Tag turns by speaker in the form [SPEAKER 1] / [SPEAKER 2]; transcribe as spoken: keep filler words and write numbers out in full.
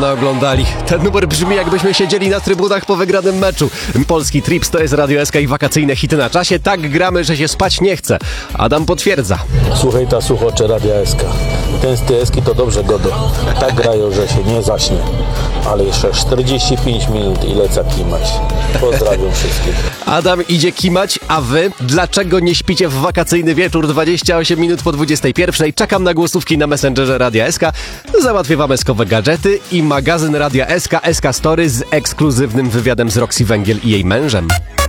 [SPEAKER 1] naoglądali. Ten numer brzmi, jakbyśmy siedzieli na trybunach po wygranym meczu. Polski Trips to jest Radio S K i wakacyjne hity na czasie. Tak gramy, że się spać nie chce. Adam potwierdza.
[SPEAKER 2] Słuchaj ta słuchocze Radia S K. Ten z T S ki to dobrze godo. Tak grają, że się nie zaśnie. Ale jeszcze czterdzieści pięć minut i lecę kimać. Pozdrawiam wszystkich.
[SPEAKER 1] Adam idzie kimać, a wy? Dlaczego nie śpicie w wakacyjny wieczór? dwadzieścia osiem minut po dwudziestej pierwszej. Czekam na głosówki na Messengerze Radia S K. Załatwię wam eskowe gadżety i magazyn Radia S K, S K Story z ekskluzywnym wywiadem z Roxy Węgiel i jej mężem.